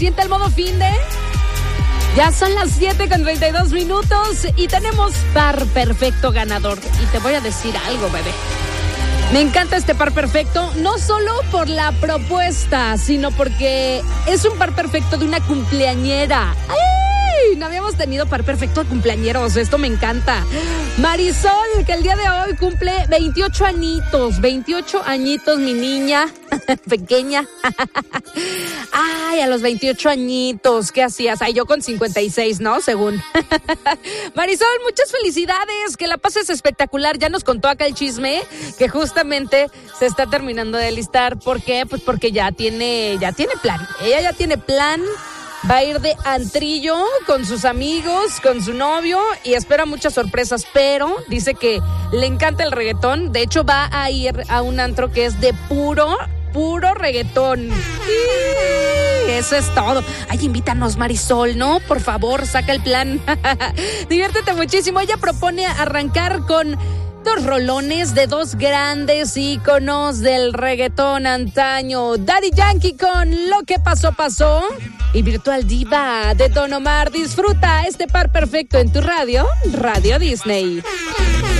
Siente el modo fin de... Ya son las 7:32 y tenemos par perfecto ganador. Y te voy a decir algo, bebé. Me encanta este par perfecto, no solo por la propuesta, sino porque es un par perfecto de una cumpleañera. ¡Ay! No habíamos tenido par perfecto de cumpleañeros, esto me encanta. Marisol, que el día de hoy cumple 28 añitos, mi niña pequeña. Ay, a los 28 añitos, ¿qué hacías? Ay, yo con 56, ¿no? Según. Marisol, muchas felicidades, que la pases espectacular. Ya nos contó acá el chisme que justamente se está terminando de listar. ¿Por qué? Pues porque ya tiene plan. Ella ya tiene plan. Va a ir de antrillo con sus amigos, con su novio y espera muchas sorpresas, pero dice que le encanta el reggaetón. De hecho, va a ir a un antro que es de puro reggaetón. Sí, eso es todo. Ay, invítanos, Marisol, ¿no? Por favor, saca el plan. Diviértete muchísimo. Ella propone arrancar con dos rolones de dos grandes íconos del reggaetón antaño. Daddy Yankee con Lo que pasó, pasó. Y Virtual Diva de Don Omar. Disfruta este par perfecto en tu radio, Radio Disney.